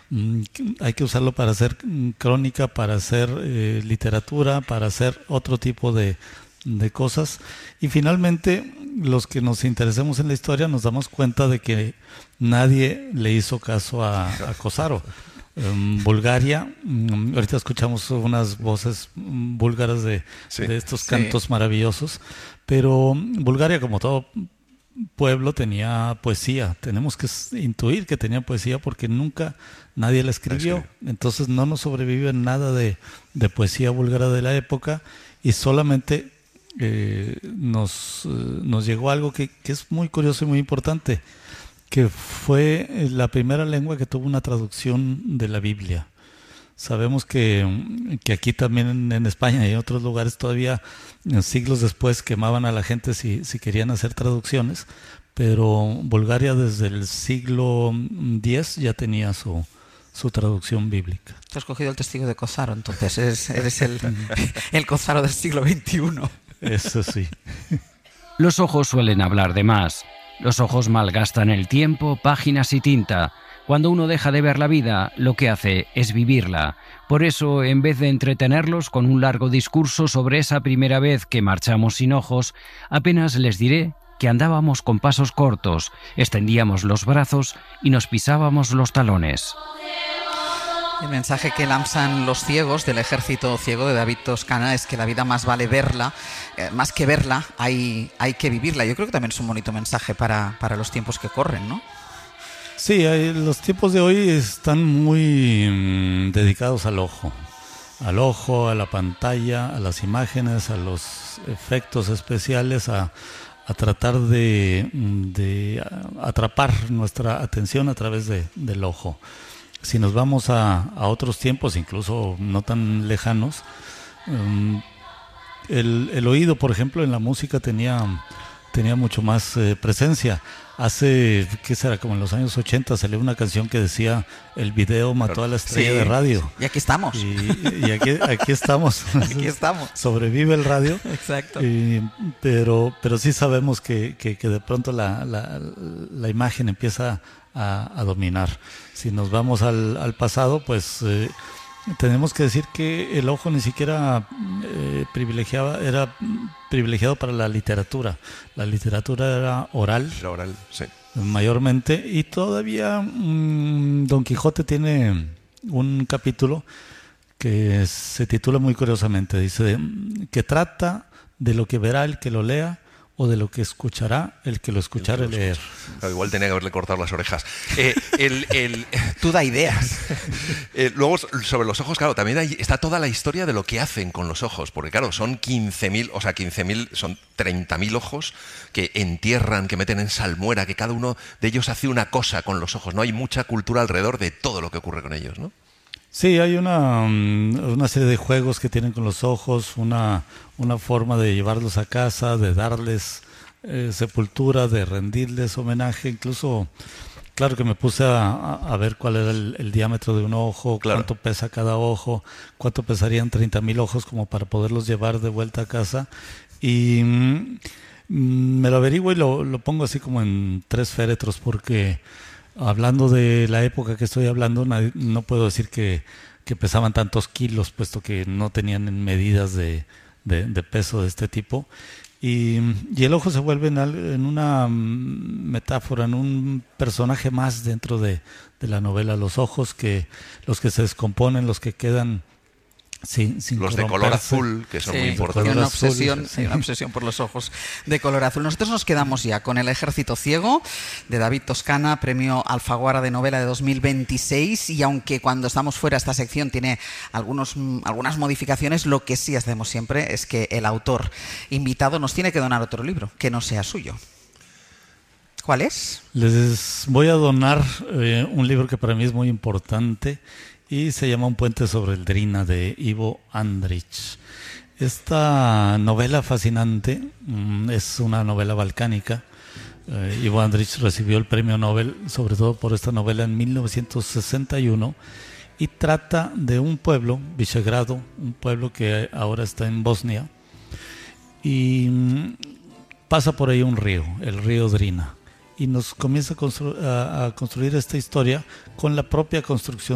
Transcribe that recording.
hay que usarlo para hacer crónica, para hacer literatura, para hacer otro tipo de cosas. Y finalmente, los que nos interesemos en la historia nos damos cuenta de que nadie le hizo caso a Cosaro. Bulgaria, ahorita escuchamos unas voces búlgaras de estos cantos maravillosos, pero Bulgaria, como todo pueblo, tenía poesía. Tenemos que intuir que tenía poesía porque nunca nadie la escribió. Entonces no nos sobrevive nada de poesía búlgara de la época, y solamente nos llegó algo que es muy curioso y muy importante, que fue la primera lengua que tuvo una traducción de la Biblia. Sabemos que aquí también en España y en otros lugares todavía siglos después quemaban a la gente si querían hacer traducciones, pero Bulgaria desde el siglo X ya tenía su traducción bíblica. Tú has cogido el testigo de Cosaro, entonces eres el Cosaro del siglo XXI. Eso sí. Los ojos suelen hablar de más. Los ojos malgastan el tiempo, páginas y tinta. Cuando uno deja de ver la vida, lo que hace es vivirla. Por eso, en vez de entretenerlos con un largo discurso sobre esa primera vez que marchamos sin ojos, apenas les diré que andábamos con pasos cortos, extendíamos los brazos y nos pisábamos los talones. El mensaje que lanzan los ciegos del ejército ciego de David Toscana es que la vida más vale verla, más que verla, hay que vivirla. Yo creo que también es un bonito mensaje para los tiempos que corren, ¿no? Sí, los tiempos de hoy están muy dedicados al ojo, a la pantalla, a las imágenes, a los efectos especiales, a tratar de atrapar nuestra atención a través del ojo. Si nos vamos a otros tiempos, incluso no tan lejanos, el oído, por ejemplo, en la música tenía mucho más presencia. Hace, ¿qué será? Como en los años 80 salió una canción que decía: el video mató a la estrella de radio. Y aquí estamos. Y aquí estamos. Aquí estamos. Sobrevive el radio. Exacto. Pero sí sabemos que de pronto la imagen empieza a dominar. Si nos vamos al pasado, pues tenemos que decir que el ojo ni siquiera era privilegiado para la literatura. La literatura era oral. Era oral, sí. Mayormente. Y todavía Don Quijote tiene un capítulo que se titula muy curiosamente. Dice que trata de lo que verá el que lo lea, o de lo que escuchará el que lo escuchare leer. Igual tenía que haberle cortado las orejas. Tú da ideas. Luego, sobre los ojos, claro, también está toda la historia de lo que hacen con los ojos, porque claro, son 15.000, son 30.000 ojos que entierran, que meten en salmuera, que cada uno de ellos hace una cosa con los ojos, ¿no? Hay mucha cultura alrededor de todo lo que ocurre con ellos, ¿no? Sí, hay una serie de juegos que tienen con los ojos, una forma de llevarlos a casa, de darles sepultura, de rendirles homenaje. Incluso, claro que me puse a ver cuál era el diámetro de un ojo, claro, cuánto pesa cada ojo, cuánto pesarían 30.000 ojos como para poderlos llevar de vuelta a casa. Y me lo averiguo y lo pongo así como en 3 féretros, porque hablando de la época que estoy hablando, no puedo decir que pesaban tantos kilos, puesto que no tenían medidas de peso de este tipo. Y el ojo se vuelve en una metáfora, en un personaje más dentro de la novela. Los ojos, los que se descomponen, los que quedan sin los de color azul, que son muy importantes. Hay una obsesión por los ojos de color azul. Nosotros nos quedamos ya con El ejército ciego, de David Toscana, premio Alfaguara de novela de 2026, y aunque cuando estamos fuera esta sección tiene algunas modificaciones, lo que sí hacemos siempre es que el autor invitado nos tiene que donar otro libro, que no sea suyo. ¿Cuál es? Les voy a donar un libro que para mí es muy importante, y se llama Un puente sobre el Drina, de Ivo Andrić. Esta novela fascinante es una novela balcánica. Ivo Andrić recibió el premio Nobel sobre todo por esta novela en 1961, y trata de un pueblo, Visegrado, un pueblo que ahora está en Bosnia, y pasa por ahí un río, el río Drina, y nos comienza a construir esta historia con la propia construcción